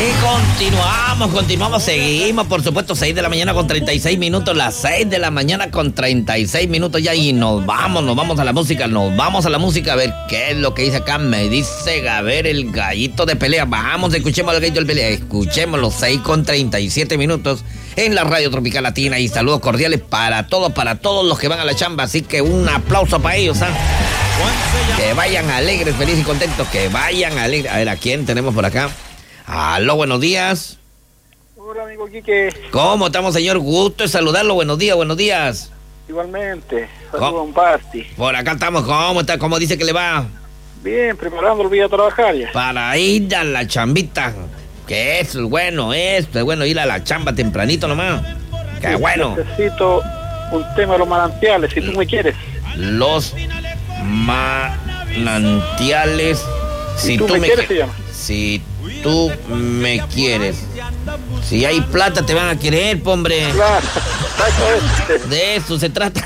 Continuamos, seguimos, por supuesto, 6 de la mañana con 36 minutos, las 6 de la mañana con 36 minutos ya, y nos vamos a la música, a ver qué es lo que dice acá, me dice, a ver, el gallito de pelea, escuchemos al gallito de pelea, escuchemos los 6 con 37 minutos en la Radio Tropical Latina, y saludos cordiales para todos los que van a la chamba, así que un aplauso para ellos, ¿ah? Que vayan alegres, felices y contentos, que vayan alegres. A ver, ¿a quién tenemos por acá? Aló, buenos días. Hola, amigo Quique. ¿Cómo estamos, señor? Gusto de saludarlo. Buenos días. Igualmente. Saludos, un Pasti. Por acá estamos. ¿Cómo está? ¿Cómo dice que le va? Bien, preparando el día a trabajar ya. Para ir a la chambita. Que es bueno ir a la chamba tempranito nomás. Qué bueno. Necesito un tema de los manantiales, si tú me quieres. Los manantiales. Si tú me quieres, se llama. Si tú me quieres. Si hay plata te van a querer, hombre. Claro. De eso se trata.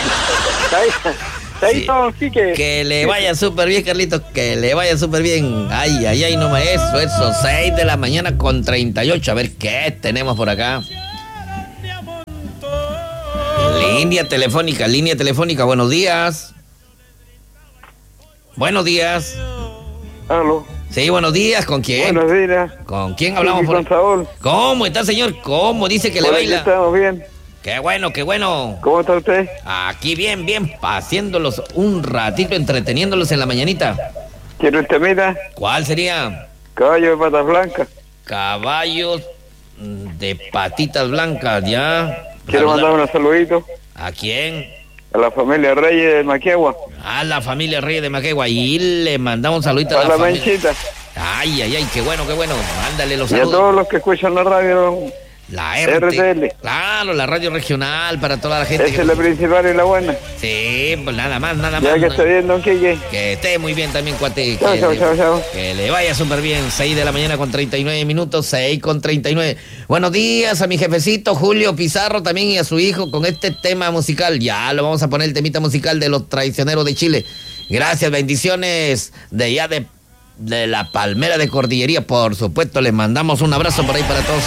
Sí. Que le vaya súper bien, Carlitos. Que le vaya súper bien. Ay, nomás eso. 6 de la mañana con 38. A ver qué tenemos por acá. Línea telefónica. Buenos días. Aló. Sí, buenos días. ¿Con quién? Buenos días. ¿Con quién hablamos? Con Saúl. ¿Cómo está, señor? ¿Cómo dice que le baila? Estamos bien. Qué bueno. ¿Cómo está usted? Aquí bien, haciéndolos un ratito, entreteniéndolos en la mañanita. ¿Quiere un temita? ¿Cuál sería? Caballo de patas blancas. Caballos de patitas blancas, ya. Quiero mandar unos saluditos. ¿A quién? A la familia Reyes de Maquegua. A la familia Reyes de Maquegua. Y le mandamos saluditos a la familia. Menchita. Ay, qué bueno. Mándale los saludos. Y a todos los que escuchan la radio. La RTL. Claro, la radio regional para toda la gente. Esa es la principal y la buena. Sí, pues nada más. Ya que esté bien, don Quique. Que esté muy bien también, cuate. Chao. Que le vaya súper bien. 6 de la mañana con 39 minutos, 6 con 39. Buenos días a mi jefecito Julio Pizarro también y a su hijo con este tema musical. Ya lo vamos a poner, el temita musical de los traicioneros de Chile. Gracias, bendiciones de allá de la Palmera de Cordillería. Por supuesto, les mandamos un abrazo por ahí para todos.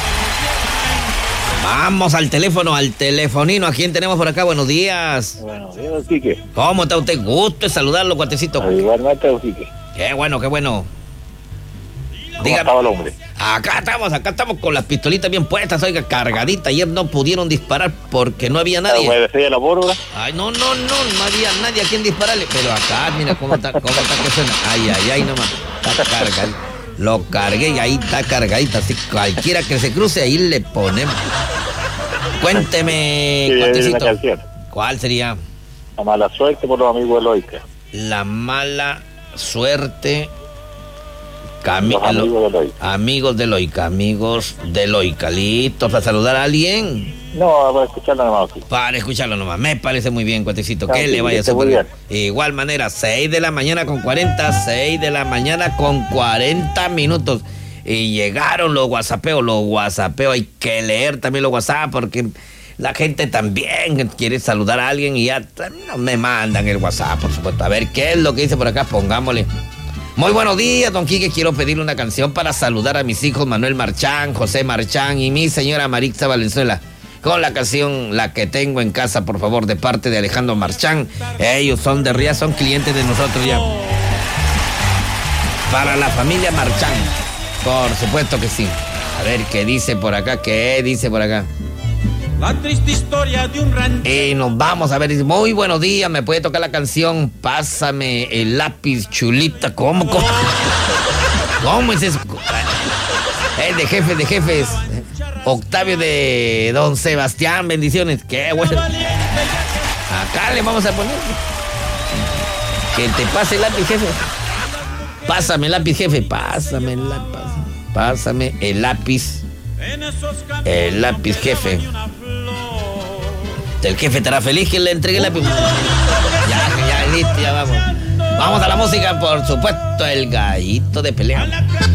Vamos al teléfono, al telefonino. ¿A quién tenemos por acá? Buenos días. Buenos días, Quique. ¿Cómo está usted? Gusto de saludarlo, cuatecito. Igualmente, Quique. Qué bueno. ¿Cómo estaba el hombre? Acá estamos con las pistolitas bien puestas, oiga, cargaditas. Ayer no pudieron disparar porque no había nadie. ¿Me decía la pólvora? Ay, no había nadie a quien dispararle. Pero acá, mira cómo está que suena. Ay, nomás. Está cargadito. Lo cargué y ahí está cargadita. Así cualquiera que se cruce, ahí le ponemos. Cuénteme, cuatecito. ¿Cuál sería? La mala suerte por los amigos de Loica. La mala suerte. Amigos de Loica. ¿Listos para saludar a alguien? No, para escucharlo nomás. Para escucharlo nomás. Me parece muy bien, cuatecito. Que le vaya súper bien. Igual manera, 6 de la mañana con 40 minutos. Y llegaron los whatsappeos. Hay que leer también los WhatsApp porque la gente también quiere saludar a alguien y ya no me mandan el WhatsApp, por supuesto. A ver qué es lo que dice por acá, pongámosle. Muy buenos días, don Quique. Quiero pedirle una canción para saludar a mis hijos Manuel Marchán, José Marchán y mi señora Marixa Valenzuela. Con la canción La que tengo en casa, por favor, de parte de Alejandro Marchán. Ellos son de Ría, son clientes de nosotros ya. Para la familia Marchán, por supuesto que sí. A ver qué dice por acá, La triste historia de un ranchero. Y nos vamos a ver. Muy buenos días, ¿me puede tocar la canción Pásame el lápiz, chulita? ¿Cómo es eso? Es de jefes. Octavio de Don Sebastián, bendiciones. Qué bueno. Acá le vamos a poner. Que te pase el lápiz, jefe. Pásame el lápiz, jefe. Pásame el lápiz. El lápiz, jefe. El jefe estará feliz que le entregue el lápiz. Ya, listo, ya vamos. Vamos a la música, por supuesto, el gallito de pelea.